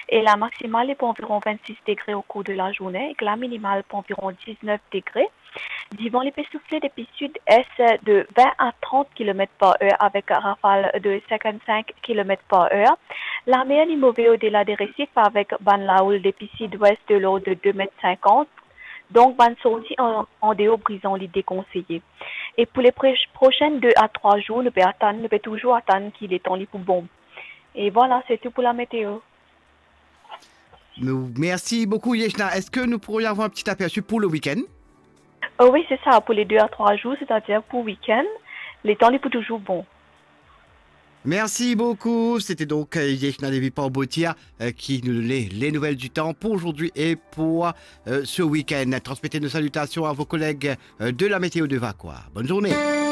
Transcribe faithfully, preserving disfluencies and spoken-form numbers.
Et la maximale est pour environ vingt-six degrés au cours de la journée et la minimale pour environ dix-neuf degrés. Divan, les souffler depuis sud-est de vingt à trente kilomètres par heure avec un rafale de cinquante-cinq kilomètres par heure. La mer est mauvaise au-delà des récifs avec ban laoul depuis sud-ouest de l'eau de deux mètres cinquante. Donc, ban sortie en, en dehors brisant les déconseillés. Et pour les pré- prochaines deux à trois jours, le peut attendre, le peut toujours attendre qu'il est en lit pour bon. Et voilà, c'est tout pour la météo. Nous- Merci beaucoup, Yeshna. Est-ce que nous pourrions avoir un petit aperçu pour le week-end? Euh, oui, c'est ça, pour les deux à trois jours, c'est-à-dire pour week-end, les temps les pour toujours bon. Merci beaucoup. C'était donc euh, Yeshna Devi Botia euh, qui nous donnait les nouvelles du temps pour aujourd'hui et pour euh, ce week-end. Transmettez nos salutations à vos collègues euh, de la météo de Vacois. Bonne journée.